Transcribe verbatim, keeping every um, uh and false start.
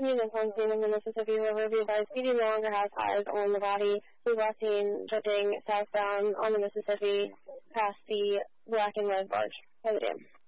units on scene in the Mississippi River because B D no longer has eyes on the body. He was seen drifting southbound on the Mississippi past the black and red barge by the dam.